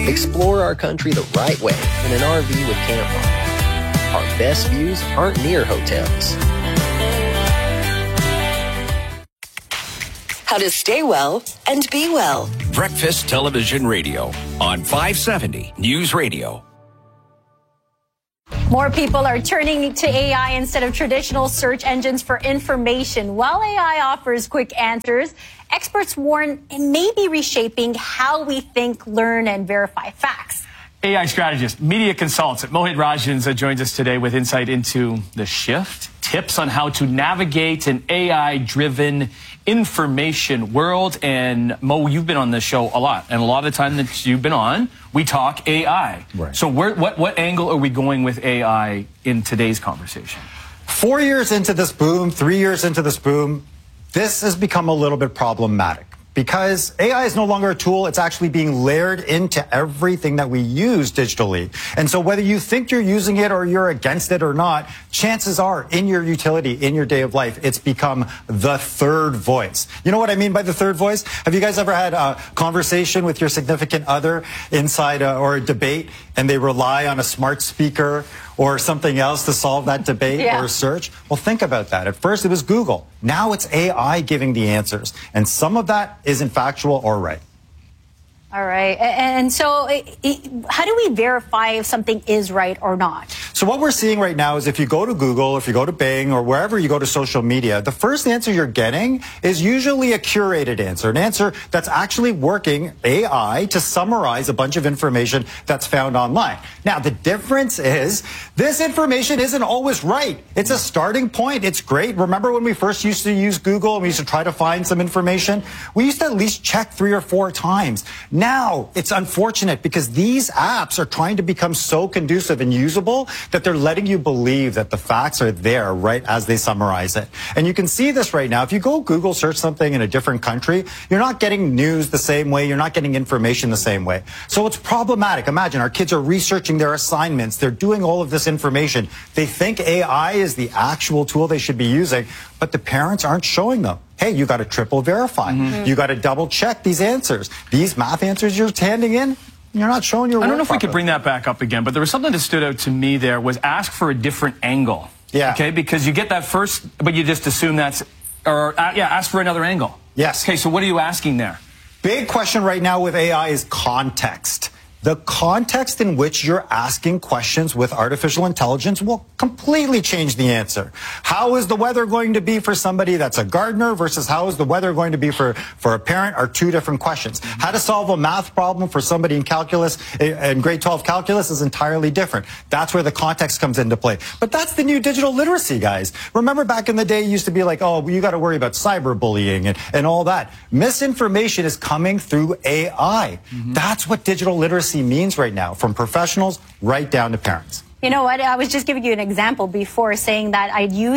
Explore our country the right way in an RV with Campfire. Our best views aren't near hotels. How to stay well and be well. Breakfast Television Radio on 570 News Radio. More people are turning to AI instead of traditional search engines for information. While AI offers quick answers, experts warn it may be reshaping how we think, learn, and verify facts. AI strategist, media consultant Mohit Rajans joins us today with insight into the shift, tips on how to navigate an AI-driven information world. And Mo, you've been on this show a lot, and a lot of the time that you've been on, we talk AI. Right. So what angle are we going with AI in today's conversation? 4 years into this boom, 3 years into this boom, this has become a little bit problematic. Because AI is no longer a tool, it's actually being layered into everything that we use digitally. And so whether you think you're using it or you're against it or not, chances are in your utility, in your day of life, it's become the third voice. You know what I mean by the third voice? Have you guys ever had a conversation with your significant other inside or a debate and they rely on a smart speaker or something else to solve that debate or a search? Well, think about that. At first it was Google. Now it's AI giving the answers. And some of that isn't factual or right. All right. And so how do we verify if something is right or not? So what we're seeing right now is if you go to Google, if you go to Bing, or wherever you go to social media, the first answer you're getting is usually a curated answer, an answer that's actually working AI to summarize a bunch of information that's found online. Now, the difference is this information isn't always right. It's a starting point. It's great. Remember when we first used to use Google and we used to try to find some information? We used to at least check 3 or 4 times. Now, it's unfortunate because these apps are trying to become so conducive and usable that they're letting you believe that the facts are there right as they summarize it. And you can see this right now. If you go Google search something in a different country, you're not getting news the same way. You're not getting information the same way. So it's problematic. Imagine our kids are researching their assignments. They're doing all of this information. They think AI is the actual tool they should be using, but the parents aren't showing them. Hey, you got to triple verify. You got to double check these answers. These math answers you're handing in, you're not showing your work. I don't know if we properly. could bring that back up again, but there was something that stood out to me there was ask for a different angle. Yeah. Okay, because you get that first, but you just assume that's, ask for another angle. Yes. Okay, so what are you asking there? Big question right now with AI is context. The context in which you're asking questions with artificial intelligence will completely change the answer. How is the weather going to be for somebody that's a gardener versus how is the weather going to be for a parent are 2 different questions. How to solve a math problem for somebody in calculus, in grade 12 calculus is entirely different. That's where the context comes into play. But that's the new digital literacy, guys. Remember back in the day, it used to be like, oh, you got to worry about cyberbullying and all that. Misinformation is coming through AI. That's what digital literacy means right now, from professionals right down to parents. You know what? I was just giving you an example before saying that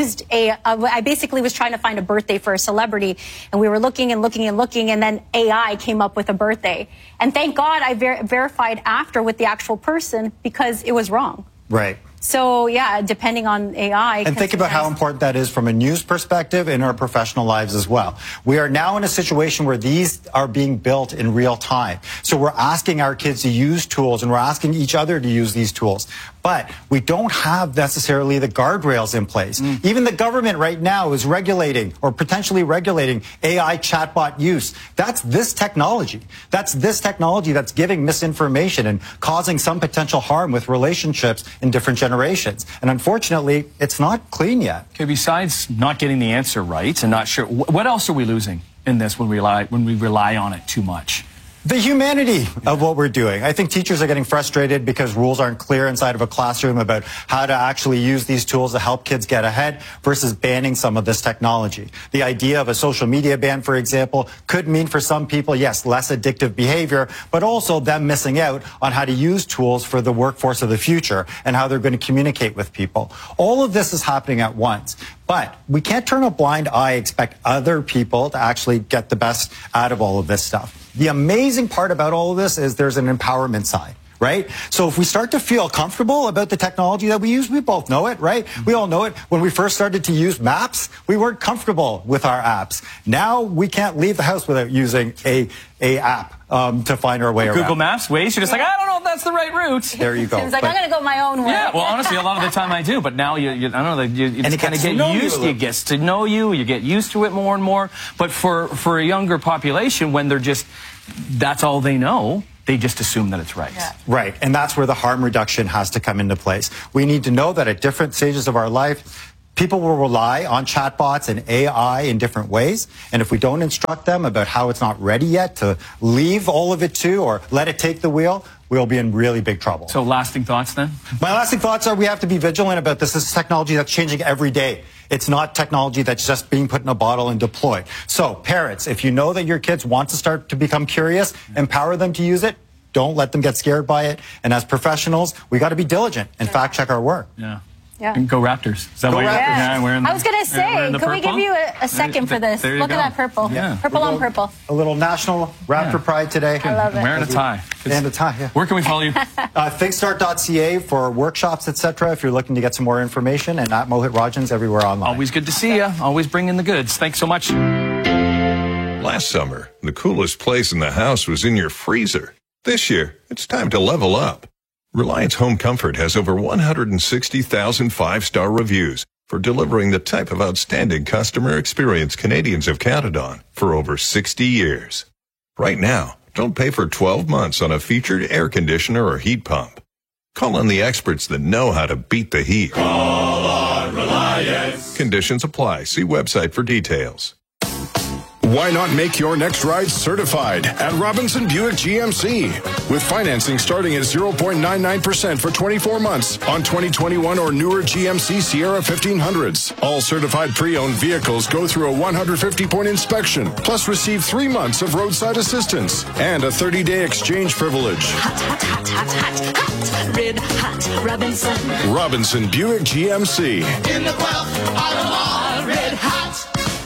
I basically was trying to find a birthday for a celebrity, and we were looking and looking and looking, and then AI came up with a birthday. And thank God I verified after with the actual person because it was wrong. Right. So, yeah, depending on AI. And think about how important that is from a news perspective in our professional lives as well. We are now in a situation where these are being built in real time. So we're asking our kids to use tools and we're asking each other to use these tools. But we don't have necessarily the guardrails in place. Even the government right now is regulating or potentially regulating AI chatbot use. That's this technology. That's this technology that's giving misinformation and causing some potential harm with relationships in different generations. And unfortunately, it's not clean yet. Okay, besides not getting the answer right and not sure, what else are we losing in this when we rely on it too much? The humanity of what we're doing. I think teachers are getting frustrated because rules aren't clear inside of a classroom about how to actually use these tools to help kids get ahead versus banning some of this technology. The idea of a social media ban, for example, could mean for some people, yes, less addictive behavior, but also them missing out on how to use tools for the workforce of the future and how they're going to communicate with people. All of this is happening at once. But we can't turn a blind eye, expect other people to actually get the best out of all of this stuff. The amazing part about all of this is there's an empowerment side. right? So if we start to feel comfortable about the technology that we use, we both know it, right? We all know it. When we first started to use maps, we weren't comfortable with our apps. Now we can't leave the house without using a app to find our way around. Google Maps, Waze, you're just like, I don't know if that's the right route. There you go. It's like, I'm going to go my own way. Yeah, well, honestly, a lot of the time I do, but now you I don't know, you just kind of get used. It gets to know you. You get used to it more and more. But for a younger population, when they're just that's all they know, they just assume that it's right. Yeah. Right, and that's where the harm reduction has to come into place. We need to know that at different stages of our life, people will rely on chatbots and AI in different ways, and if we don't instruct them about how it's not ready yet to leave all of it to or let it take the wheel, we'll be in really big trouble. So lasting thoughts then? My lasting thoughts are we have to be vigilant about this. This is technology that's changing every day. It's not technology that's just being put in a bottle and deployed. So parents, if you know that your kids want to start to become curious, empower them to use it. Don't let them get scared by it. And as professionals, we got to be diligent and fact check our work. Yeah. Yeah. And go Raptors. Is that what you're Yeah. I was going to say, can we give you a second for this? There you Look go. at that purple. Yeah. Purple on purple. A little national Raptor pride today. I love it. Wearing a tie. And a tie, yeah. Where can we follow you? Thinkstart.ca for workshops, etc. if you're looking to get some more information, and at Mohit Rajans everywhere online. Always good to see you. Always bringing the goods. Thanks so much. Last summer, the coolest place in the house was in your freezer. This year, it's time to level up. Reliance Home Comfort has over 160,000 five-star reviews for delivering the type of outstanding customer experience Canadians have counted on for over 60 years. Right now, don't pay for 12 months on a featured air conditioner or heat pump. Call on the experts that know how to beat the heat. Call on Reliance. Conditions apply. See website for details. Why not make your next ride certified at Robinson Buick GMC? With financing starting at 0.99% for 24 months on 2021 or newer GMC Sierra 1500s. All certified pre-owned vehicles go through a 150-point inspection, plus receive 3 months of roadside assistance and a 30-day exchange privilege. Hot, hot, hot, hot, hot, hot. Red hot Robinson. Robinson Buick GMC. In the 12th Ottawa, red hot.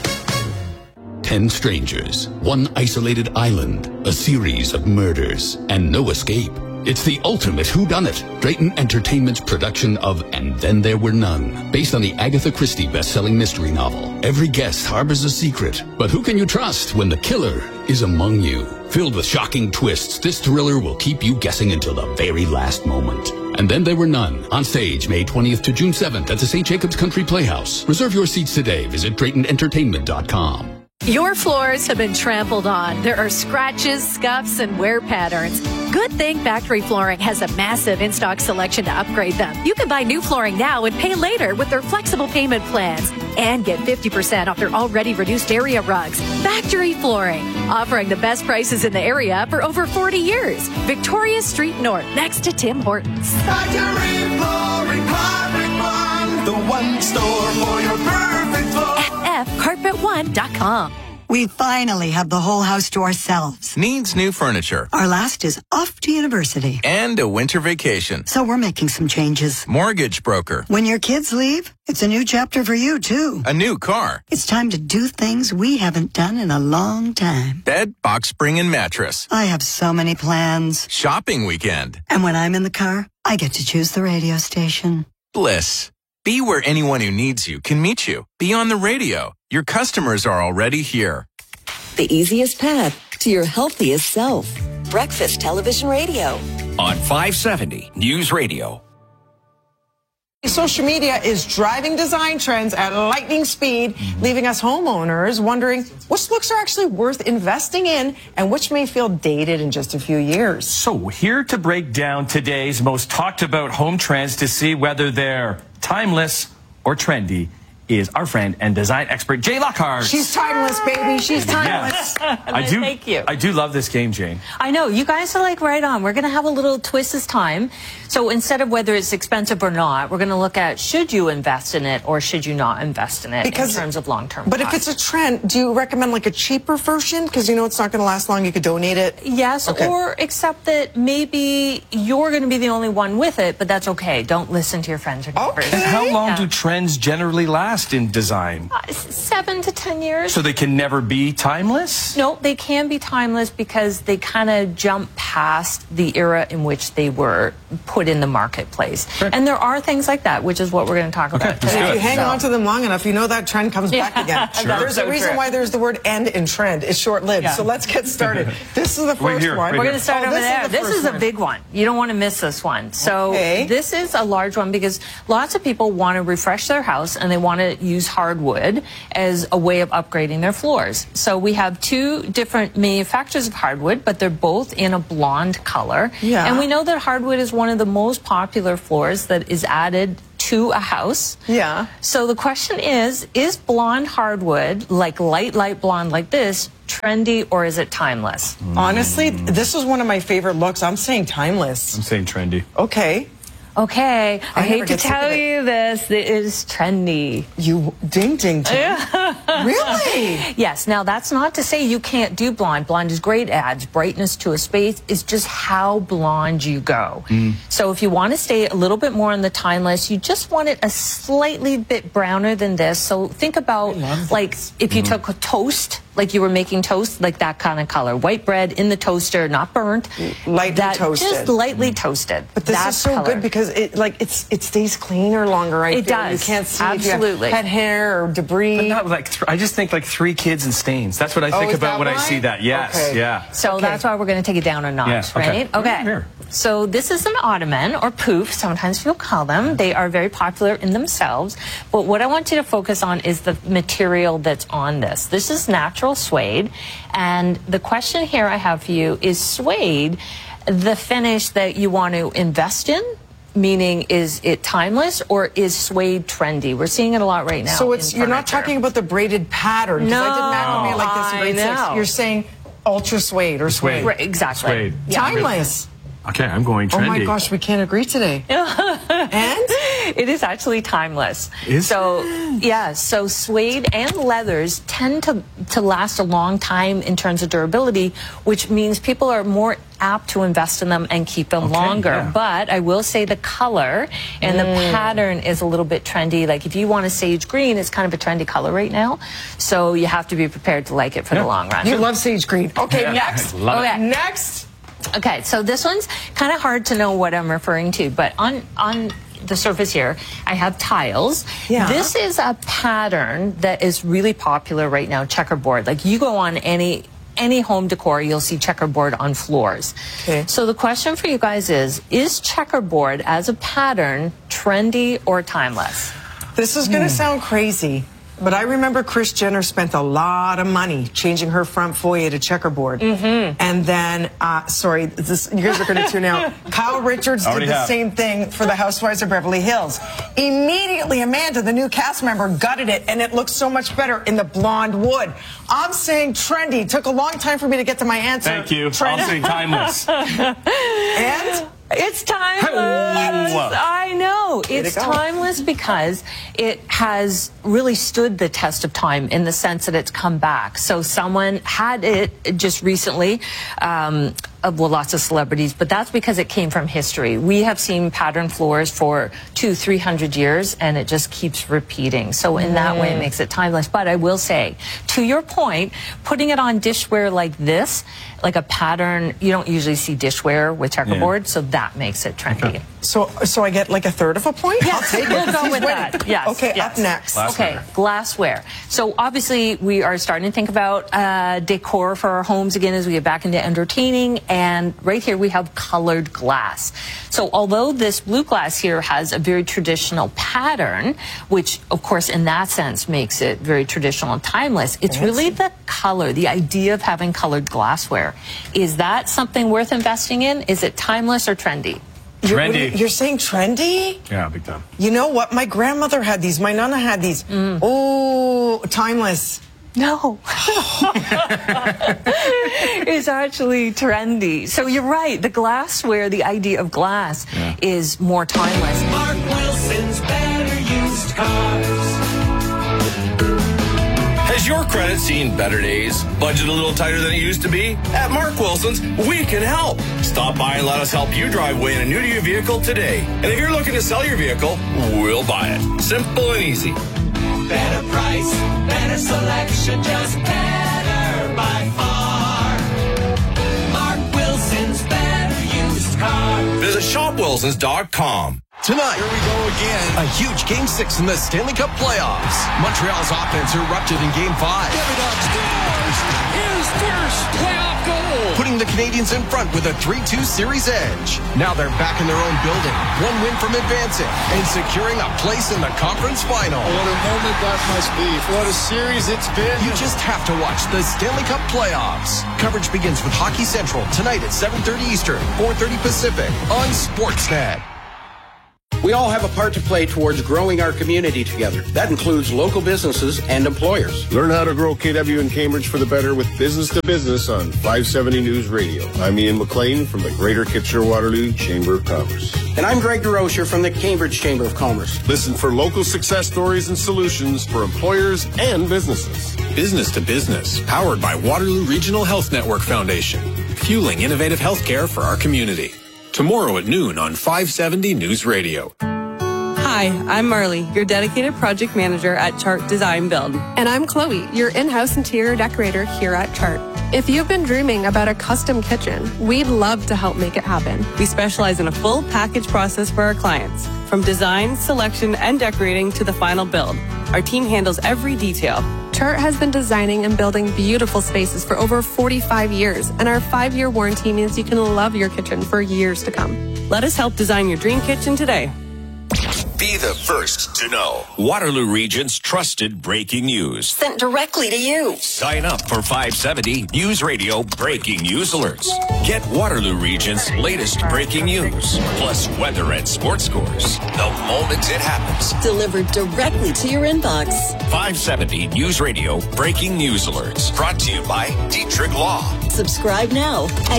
10 strangers, one isolated island, a series of murders, and no escape. It's the ultimate whodunit. Drayton Entertainment's production of And Then There Were None, based on the Agatha Christie best-selling mystery novel. Every guest harbors a secret, but who can you trust when the killer is among you? Filled with shocking twists, this thriller will keep you guessing until the very last moment. And Then There Were None, on stage May 20th to June 7th at the St. Jacobs Country Playhouse. Reserve your seats today. Visit DraytonEntertainment.com. Your floors have been trampled on. There are scratches, scuffs, and wear patterns. Good thing Factory Flooring has a massive in-stock selection to upgrade them. You can buy new flooring now and pay later with their flexible payment plans. And get 50% off their already reduced area rugs. Factory Flooring, offering the best prices in the area for over 40 years. Victoria Street North, next to Tim Hortons. Factory Flooring, Carpet One, the one store for your perfect floor. FFCarpet1.com. We finally have the whole house to ourselves. Needs new furniture. Our last is off to university. And a winter vacation. So we're making some changes. Mortgage broker. When your kids leave, it's a new chapter for you, too. A new car. It's time to do things we haven't done in a long time. Bed, box spring, and mattress. I have so many plans. Shopping weekend. And when I'm in the car, I get to choose the radio station. Bliss. Be where anyone who needs you can meet you. Be on the radio. Your customers are already here. The easiest path to your healthiest self. Breakfast Television Radio. On 570 News Radio. Social media is driving design trends at lightning speed, leaving us homeowners wondering which looks are actually worth investing in and which may feel dated in just a few years. So here to break down today's most talked about home trends to see whether they're timeless or trendy is our friend and design expert, Jay Lockhart. She's timeless, baby. She's timeless. Yeah. Thank you. I do love this game, Jane. I know. You guys are like right on. We're going to have a little twist this time. So instead of whether it's expensive or not, we're going to look at should you invest in it or should you not invest in it in terms of long-term But cost. if it's a trend, do you recommend like a cheaper version? Because you know it's not going to last long. You could donate it. Yes, Okay. or accept that maybe you're going to be the only one with it, but that's okay. Don't listen to your friends or neighbors. And how long do trends generally last? last in design? 7 to 10 years. So they can never be timeless? No, they can be timeless because they kind of jump past the era in which they were put in the marketplace. Sure. And there are things like that, which is what we're going to talk about today. And if you hang on to them long enough, you know that trend comes back again. Sure. There's a reason why there's the word end in trend. It's short-lived. Yeah. So let's get started. This is the first one. We're going to start over there. This is a big one. You don't want to miss this one. So this is a large one because lots of people want to refresh their house and they want to use hardwood as a way of upgrading their floors. So we have two different manufacturers of hardwood, but they're both in a blonde color. Yeah. And we know that hardwood is one of the most popular floors that is added to a house. Yeah. So the question is blonde hardwood, like light blonde like this, trendy or is it timeless? Honestly, this is one of my favorite looks. I'm saying timeless. I'm saying trendy. Okay. Okay, I hate to get sick of tell it. you this, it is trendy. You ding. Really? Yes, now that's not to say you can't do blonde. Blonde is great, adds brightness to a space. It's just how blonde you go. So if you want to stay a little bit more on the timeless, you just want it a slightly bit browner than this. So think about like if you took a toast, like you were making toast, like that kind of color. White bread in the toaster, not burnt. Lightly toasted. Just lightly toasted. But this that is so color. good because it stays cleaner longer. I It feel. does. You can't see Absolutely. if you have pet hair or debris. But not like I just think like 3 kids and stains. That's what I think is about that when I why? see that. Yes, Okay. yeah. So that's why we're going to take it down a notch, Yeah, okay. right? Okay. Here. So this is an ottoman or poof, sometimes people call them. They are very popular in themselves. But what I want you to focus on is the material that's on this. This is natural suede. And the question here I have for you is suede the finish that you want to invest in? Meaning, is it timeless or is suede trendy? We're seeing it a lot right now. So it's in you're not furniture. talking about the braided pattern. 'Cause I did macrame like this in grade 6. know. You're saying ultra suede or suede. Right, exactly. Suede. Yeah. Timeless. Okay, I'm going trendy. Oh my gosh, we can't agree today. And it is actually timeless. Is so yeah, so suede and leathers tend to last a long time in terms of durability, which means people are more apt to invest in them and keep them longer. yeah. But I will say the color and the pattern is a little bit trendy. Like if you want a sage green, it's kind of a trendy color right now. So you have to be prepared to like it for the long run. you love sage green. Okay, Yeah. next. Love it. Okay. Next. Okay, so this one's kind of hard to know what I'm referring to, but on the surface here, I have tiles. Yeah. This is a pattern that is really popular right now, checkerboard. Like you go on any home decor, you'll see checkerboard on floors. Okay. So the question for you guys is checkerboard as a pattern trendy or timeless? This is going to sound crazy, but I remember Kris Jenner spent a lot of money changing her front foyer to checkerboard. And then, sorry, you guys are going to tune out. Kyle Richards did the same thing for the Housewives of Beverly Hills. Immediately, Amanda, the new cast member, gutted it, and it looks so much better in the blonde wood. I'm saying trendy. Took a long time for me to get to my answer. Thank you. Trendy. I'll say timeless. And? It's timeless. I know. It's timeless because it has really stood the test of time in the sense that it's come back. So someone had it just recently, well, lots of celebrities, but that's because it came from history. We have seen pattern floors for 200-300 years, and it just keeps repeating. So in that way, it makes it timeless. But I will say, to your point, putting it on dishware like this, like a pattern, you don't usually see dishware with checkerboard, so that makes it trendy. So I get like a third of a point? Yes, I'll take it. we'll go He's with winning. that. Yes. Okay, yes. up next. Okay, glassware. So obviously we are starting to think about decor for our homes again as we get back into entertaining. And right here we have colored glass. So although this blue glass here has a very traditional pattern, which of course in that sense makes it very traditional and timeless, it's really the color, the idea of having colored glassware. Is that something worth investing in? Is it timeless or trendy? Trendy. You're saying trendy? Yeah, big time. You know what? My grandmother had these. My nana had these. Oh, timeless. No. It's actually trendy. So you're right. The glassware, the idea of glass is more timeless. Mark Wilson's Better Used Cars. As Has your credit seen better days? Budget a little tighter than it used to be? At Mark Wilson's, we can help. Stop by and let us help you drive away in a new-to-you vehicle today. And if you're looking to sell your vehicle, we'll buy it. Simple and easy. Better price, better selection, just better by far. Mark Wilson's Better Used Car. Visit shopwilsons.com. Tonight, here we go again. A huge Game 6 in the Stanley Cup playoffs. Montreal's offense erupted in Game 5. Davidoff scores his first playoff goal, putting the Canadiens in front with a 3-2 series edge. Now they're back in their own building, one win from advancing and securing a place in the conference final. Oh, what a moment that must be. What a series it's been. You just have to watch the Stanley Cup playoffs. Coverage begins with Hockey Central tonight at 7:30 Eastern, 4:30 Pacific on Sportsnet. We all have a part to play towards growing our community together. That includes local businesses and employers. Learn how to grow KW in Cambridge for the better with Business to Business on 570 News Radio. I'm Ian McLean from the Greater Kitchener-Waterloo Chamber of Commerce. And I'm Greg DeRocher from the Cambridge Chamber of Commerce. Listen for local success stories and solutions for employers and businesses. Business to Business, powered by Waterloo Regional Health Network Foundation, fueling innovative healthcare for our community. Tomorrow at noon on 570 News Radio. Hi, I'm Marley, your dedicated project manager at Chart Design Build. And I'm Chloe, your in-house interior decorator here at Chart. If you've been dreaming about a custom kitchen, we'd love to help make it happen. We specialize in a full package process for our clients, from design, selection, and decorating to the final build. Our team handles every detail. Chart has been designing and building beautiful spaces for over 45 years, and our 5-year warranty means you can love your kitchen for years to come. Let us help design your dream kitchen today. Be the first to know. Waterloo Region's trusted breaking news. Sent directly to you. Sign up for 570 News Radio breaking news alerts. Get Waterloo Region's latest breaking news, plus weather and sports scores, the moment it happens. Delivered directly to your inbox. 570 News Radio breaking news alerts. Brought to you by Dietrich Law. Subscribe now at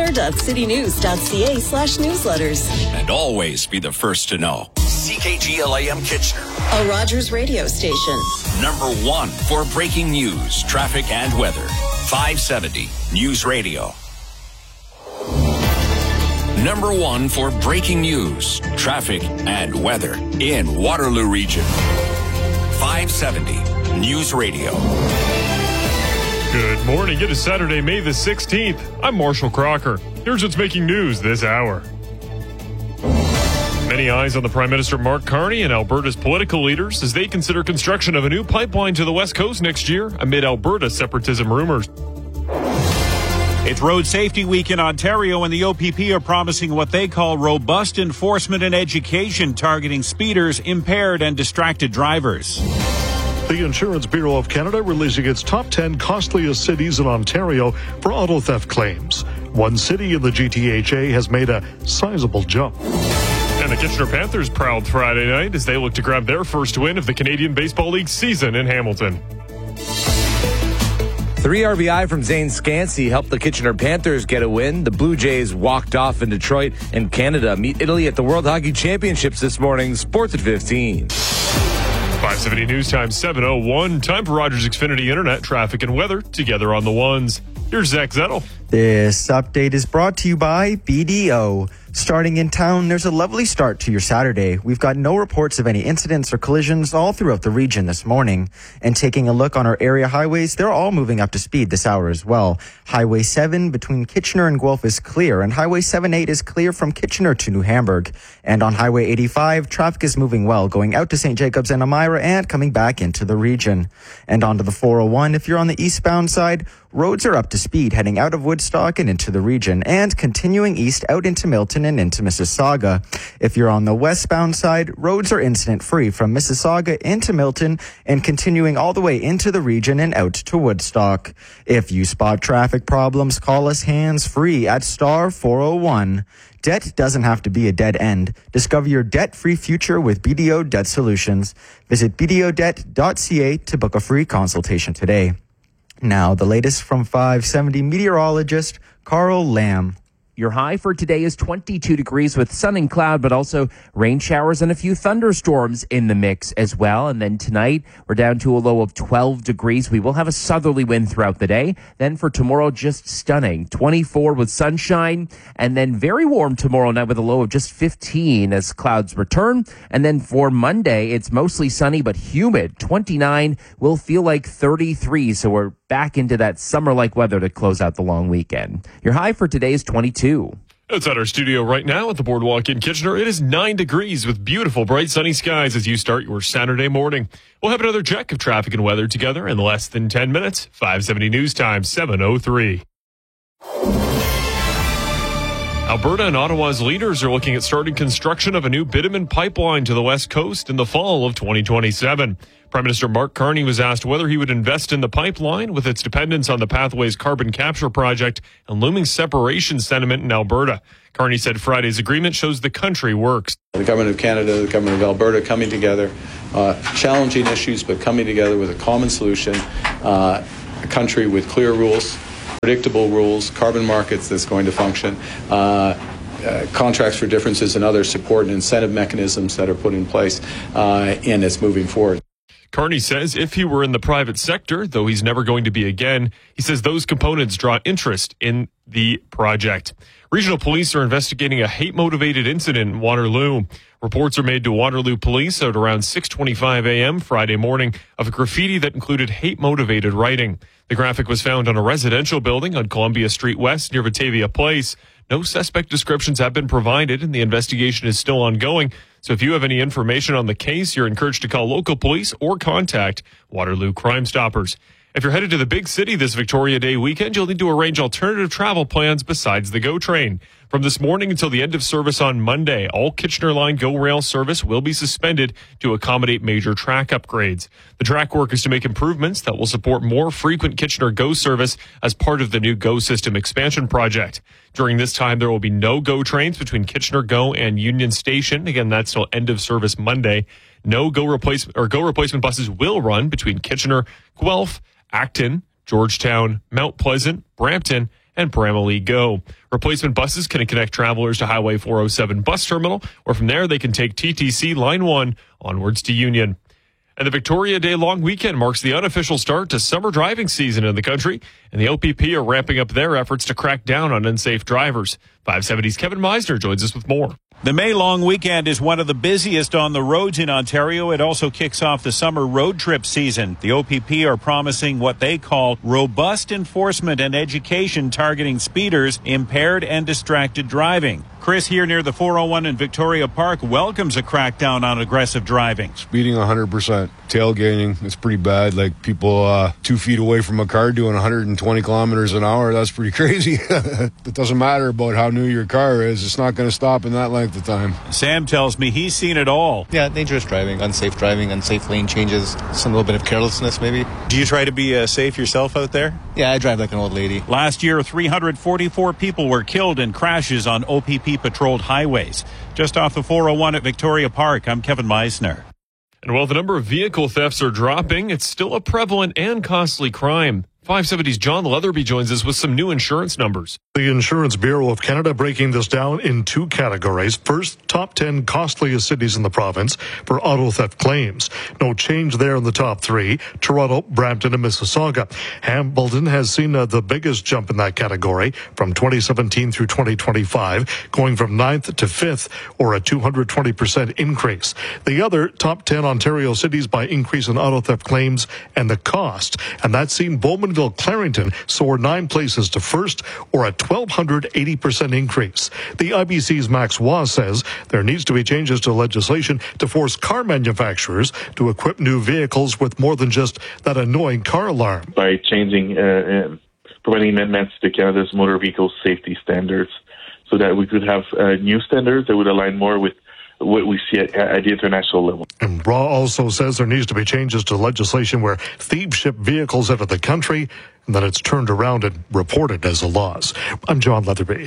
kitchener.citynews.ca/newsletters. And always be the first to know. CKGLAM Kitchener, a Rogers radio station. Number 1 for breaking news, traffic, and weather. 570 News Radio. Number 1 for breaking news, traffic, and weather in Waterloo Region. 570 News Radio. Good morning. It is Saturday, May the 16th. I'm Marshall Crocker. Here's what's making news this hour. Many eyes on the Prime Minister Mark Carney and Alberta's political leaders as they consider construction of a new pipeline to the West Coast next year amid Alberta separatism rumors. It's Road Safety Week in Ontario, and the OPP are promising what they call robust enforcement and education targeting speeders, impaired and distracted drivers. The Insurance Bureau of Canada releasing its top 10 costliest cities in Ontario for auto theft claims. One city in the GTHA has made a sizable jump. And the Kitchener Panthers prowled Friday night as they look to grab their first win of the Canadian Baseball League season in Hamilton. 3 RBI from Zane Scansey helped the Kitchener Panthers get a win. The Blue Jays walked off in Detroit, and Canada meet Italy at the World Hockey Championships this morning. Sports at 15. 570 News Time 7:01. Time for Rogers Xfinity Internet, traffic and weather together on the ones. Here's Zach Zettel. This update is brought to you by BDO. Starting in town, there's a lovely start to your Saturday. We've got no reports of any incidents or collisions all throughout the region this morning. And taking a look on our area highways, they're all moving up to speed this hour as well. Highway 7 between Kitchener and Guelph is clear, and Highway 78 is clear from Kitchener to New Hamburg. And on Highway 85, traffic is moving well, going out to St. Jacobs and Elmira and coming back into the region. And onto the 401, if you're on the eastbound side, roads are up to speed heading out of Woodstock and into the region, and continuing east out into Milton and into Mississauga. If you're on the westbound side, roads are incident-free from Mississauga into Milton and continuing all the way into the region and out to Woodstock. If you spot traffic problems, call us hands-free at star 401. Debt doesn't have to be a dead end. Discover your debt-free future with BDO Debt Solutions. Visit bdodebt.ca to book a free consultation today. Now, the latest from 570 meteorologist Carl Lamb. Your high for today is 22 degrees with sun and cloud, but also rain showers and a few thunderstorms in the mix as well. And then tonight, we're down to a low of 12 degrees. We will have a southerly wind throughout the day. Then for tomorrow, just stunning. 24 with sunshine, and then very warm tomorrow night with a low of just 15 as clouds return. And then for Monday, it's mostly sunny but humid. 29 will feel like 33, so we're back into that summer-like weather to close out the long weekend. Your high for today is 22. It's at our studio right now at the Boardwalk in Kitchener. It is 9 degrees with beautiful, bright, sunny skies as you start your Saturday morning. We'll have another check of traffic and weather together in less than 10 minutes. 570 News Time, 7:03. Alberta and Ottawa's leaders are looking at starting construction of a new bitumen pipeline to the West Coast in the fall of 2027. Prime Minister Mark Carney was asked whether he would invest in the pipeline with its dependence on the Pathways carbon capture project and looming separation sentiment in Alberta. Carney said Friday's agreement shows the country works. The Government of Canada, the Government of Alberta coming together, challenging issues, but coming together with a common solution, a country with clear rules, predictable rules, carbon markets that's going to function, contracts for differences and other support and incentive mechanisms that are put in place, and it's moving forward. Carney says if he were in the private sector, though he's never going to be again, he says those components draw interest in the project. Regional police are investigating a hate-motivated incident in Waterloo. Reports are made to Waterloo Police at around 6:25 a.m. Friday morning of a graffiti that included hate-motivated writing. The graphic was found on a residential building on Columbia Street West near Batavia Place. No suspect descriptions have been provided, and the investigation is still ongoing. So if you have any information on the case, you're encouraged to call local police or contact Waterloo Crime Stoppers. If you're headed to the big city this Victoria Day weekend, you'll need to arrange alternative travel plans besides the GO train. From this morning until the end of service on Monday, all Kitchener Line GO Rail service will be suspended to accommodate major track upgrades. The track work is to make improvements that will support more frequent Kitchener GO service as part of the new GO system expansion project. During this time, there will be no GO trains between Kitchener GO and Union Station. Again, that's till end of service Monday. No GO replacement buses will run between Kitchener, Guelph, Acton, Georgetown, Mount Pleasant, Brampton, and Bramalea GO. Replacement buses can connect travelers to Highway 407 bus terminal, or from there they can take TTC Line 1 onwards to Union. And the Victoria Day long weekend marks the unofficial start to summer driving season in the country, and the OPP are ramping up their efforts to crack down on unsafe drivers. 570's Kevin Meisner joins us with more. The May long weekend is one of the busiest on the roads in Ontario. It also kicks off the summer road trip season. The OPP are promising what they call robust enforcement and education targeting speeders, impaired and distracted driving. Chris here near the 401 in Victoria Park welcomes a crackdown on aggressive driving. Speeding 100%. Tailgating, it's pretty bad. Like people 2 feet away from a car doing 120 kilometers an hour. That's pretty crazy. It doesn't matter about how new your car is. It's not going to stop in that length of time. Sam tells me he's seen it all. Yeah, dangerous driving, unsafe lane changes, some little bit of carelessness maybe. Do you try to be safe yourself out there? Yeah, I drive like an old lady. Last year, 344 people were killed in crashes on OPP patrolled highways. Just off the 401 at Victoria Park, I'm Kevin Meisner. And while the number of vehicle thefts are dropping, it's still a prevalent and costly crime. 570's John Leatherby joins us with some new insurance numbers. The Insurance Bureau of Canada breaking this down in 2 categories. First, top 10 costliest cities in the province for auto theft claims. No change there in the top 3, Toronto, Brampton, and Mississauga. Hamilton has seen the biggest jump in that category from 2017 through 2025, going from 9th to 5th, or a 220% increase. The other top 10 Ontario cities by increase in auto theft claims and the cost, and that's seen Bowmanville, Clarington soar 9 places to first, or a 1,280% increase. The IBC's Max Waugh says there needs to be changes to legislation to force car manufacturers to equip new vehicles with more than just that annoying car alarm. By changing, providing amendments to Canada's motor vehicle safety standards so that we could have new standards that would align more with what we see at the international level. And Raw also says there needs to be changes to legislation where thieves ship vehicles out of the country and then it's turned around and reported as a loss. I'm John Leatherby.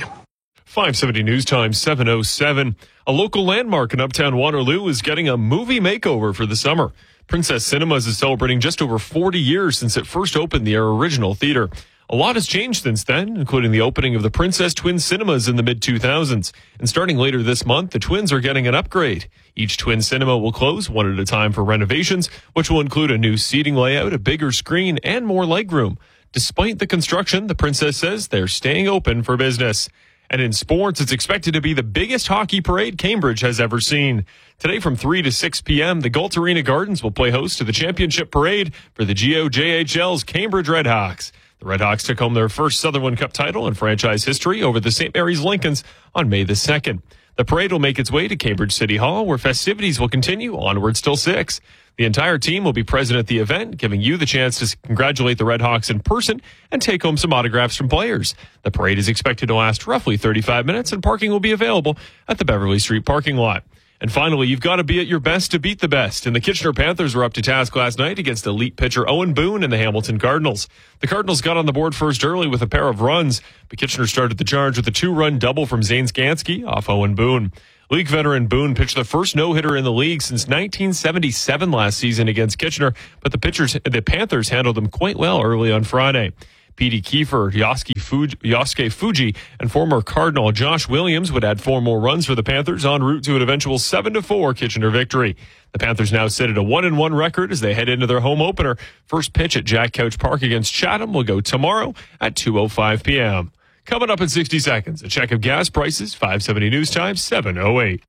570 News Time, 7:07. A local landmark in Uptown Waterloo is getting a movie makeover for the summer. Princess Cinemas is celebrating just over 40 years since it first opened their original theater. A lot has changed since then, including the opening of the Princess Twin Cinemas in the mid-2000s. And starting later this month, the Twins are getting an upgrade. Each Twin Cinema will close one at a time for renovations, which will include a new seating layout, a bigger screen, and more legroom. Despite the construction, the Princess says they're staying open for business. And in sports, it's expected to be the biggest hockey parade Cambridge has ever seen. Today from 3 to 6 p.m., the Galt Arena Gardens will play host to the championship parade for the GOJHL's Cambridge Redhawks. The Redhawks took home their first Sutherland Cup title in franchise history over the St. Mary's Lincolns on May the 2nd. The parade will make its way to Cambridge City Hall, where festivities will continue onwards till 6. The entire team will be present at the event, giving you the chance to congratulate the Redhawks in person and take home some autographs from players. The parade is expected to last roughly 35 minutes, and parking will be available at the Beverly Street parking lot. And finally, you've got to be at your best to beat the best. And the Kitchener Panthers were up to task last night against elite pitcher Owen Boone and the Hamilton Cardinals. The Cardinals got on the board first early with a pair of runs, but Kitchener started the charge with a 2-run double from Zane Skansky off Owen Boone. League veteran Boone pitched the first no-hitter in the league since 1977 last season against Kitchener, but the Panthers handled him quite well early on Friday. Petey Kiefer, Yosuke Fuji, and former Cardinal Josh Williams would add 4 more runs for the Panthers en route to an eventual 7-4 Kitchener victory. The Panthers now sit at a 1-1 record as they head into their home opener. First pitch at Jack Couch Park against Chatham will go tomorrow at 2:05 p.m. Coming up in 60 seconds, a check of gas prices, 570 News Time, 7:08.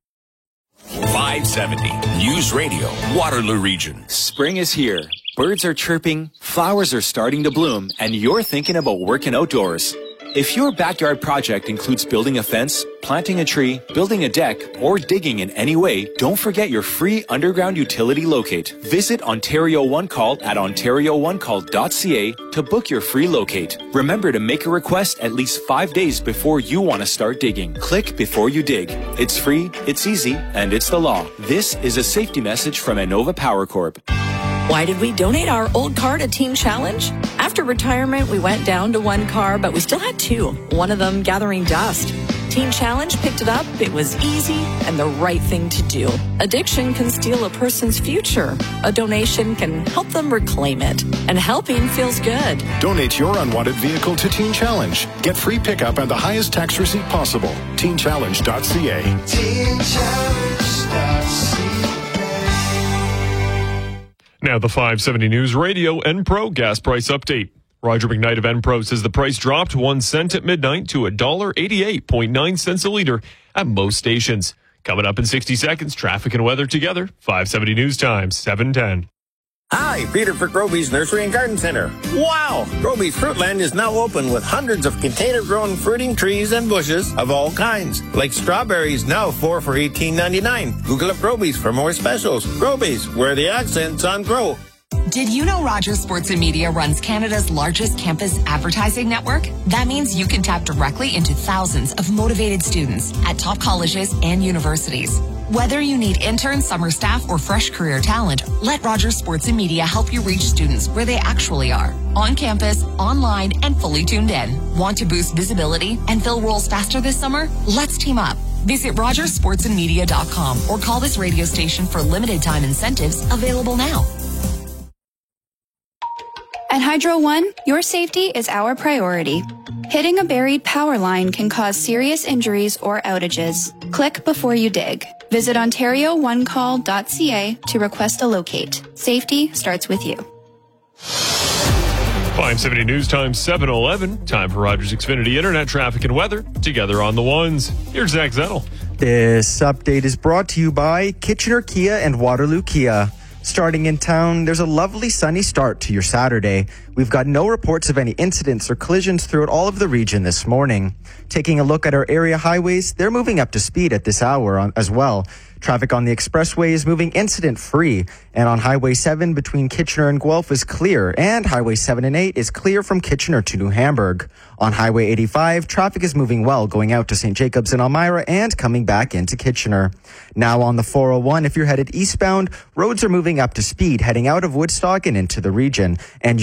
570 News Radio, Waterloo Region. Spring is here. Birds are chirping, flowers are starting to bloom, and you're thinking about working outdoors. If your backyard project includes building a fence, planting a tree, building a deck, or digging in any way, don't forget your free underground utility locate. Visit Ontario One Call at ontarioonecall.ca to book your free locate. Remember to make a request at least 5 days before you want to start digging. Click before you dig. It's free, it's easy, and it's the law. This is a safety message from Innova Power Corp. Why did we donate our old car to Teen Challenge? After retirement, we went down to 1 car, but we still had 2, one of them gathering dust. Teen Challenge picked it up. It was easy and the right thing to do. Addiction can steal a person's future. A donation can help them reclaim it. And helping feels good. Donate your unwanted vehicle to Teen Challenge. Get free pickup and the highest tax receipt possible. TeenChallenge.ca. TeenChallenge.ca. Now the 570 News Radio Enpro gas price update. Roger McKnight of Enpro says the price dropped 1 cent at midnight to $1.88.9 cents a liter at most stations. Coming up in 60 seconds, traffic and weather together. 570 News Time, 7:10. Hi, Peter for Groby's Nursery and Garden Center. Wow! Groby's Fruitland is now open with hundreds of container-grown fruiting trees and bushes of all kinds. Like strawberries, now 4 for $18.99. Google up Groby's for more specials. Groby's, where the accent's on grow. Did you know Rogers Sports and Media runs Canada's largest campus advertising network? That means you can tap directly into thousands of motivated students at top colleges and universities. Whether you need interns, summer staff, or fresh career talent, let Rogers Sports and Media help you reach students where they actually are. On campus, online, and fully tuned in. Want to boost visibility and fill roles faster this summer? Let's team up. Visit RogersSportsandMedia.com or call this radio station for limited time incentives available now. At Hydro One, your safety is our priority. Hitting a buried power line can cause serious injuries or outages. Click before you dig. Visit OntarioOneCall.ca to request a locate. Safety starts with you. 570 News Time, 7:11. Time for Rogers Xfinity Internet traffic and weather together on the ones. Here's Zach Zettel. This update is brought to you by Kitchener Kia and Waterloo Kia. Starting in town, there's a lovely sunny start to your Saturday. We've got no reports of any incidents or collisions throughout all of the region this morning. Taking a look at our area highways, they're moving up to speed at this hour as well. Traffic on the expressway is moving incident-free, and on Highway 7 between Kitchener and Guelph is clear, and Highway 7 and 8 is clear from Kitchener to New Hamburg. On Highway 85, traffic is moving well going out to St. Jacobs and Elmira and coming back into Kitchener. Now on the 401, if you're headed eastbound, roads are moving up to speed heading out of Woodstock and into the region, and you can expect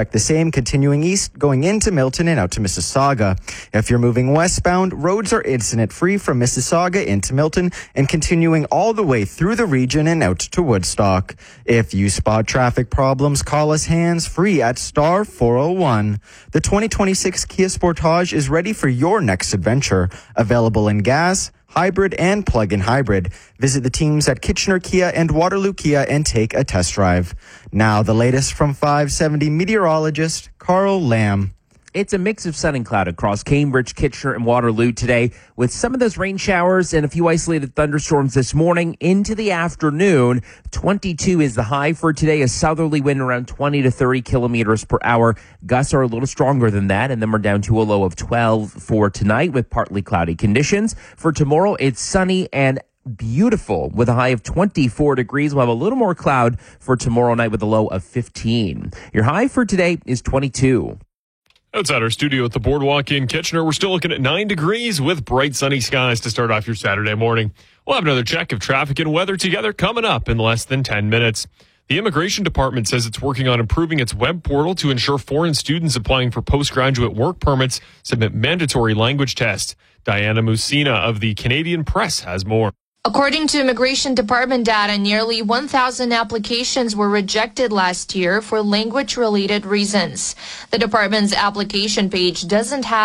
Expect the same continuing east going into Milton and out to Mississauga. If you're moving westbound, roads are incident-free from Mississauga into Milton and continuing all the way through the region and out to Woodstock. If you spot traffic problems, call us hands-free at star 401. The 2026 Kia Sportage is ready for your next adventure. Available in gas, hybrid, and plug-in hybrid. Visit the teams at Kitchener Kia and Waterloo Kia and take a test drive. Now the latest from 570 meteorologist Carl Lamb. It's a mix of sun and cloud across Cambridge, Kitchener, and Waterloo today, with some of those rain showers and a few isolated thunderstorms this morning into the afternoon. 22 is the high for today, a southerly wind around 20 to 30 kilometers per hour. Gusts are a little stronger than that, and then we're down to a low of 12 for tonight with partly cloudy conditions. For tomorrow, it's sunny and beautiful with a high of 24 degrees. We'll have a little more cloud for tomorrow night with a low of 15. Your high for today is 22. Outside our studio at the Boardwalk in Kitchener, we're still looking at 9 degrees with bright sunny skies to start off your Saturday morning. We'll have another check of traffic and weather together coming up in less than 10 minutes. The Immigration Department says it's working on improving its web portal to ensure foreign students applying for postgraduate work permits submit mandatory language tests. Diana Musina of the Canadian Press has more. According to Immigration Department data, nearly 1,000 applications were rejected last year for language-related reasons. The department's application page doesn't have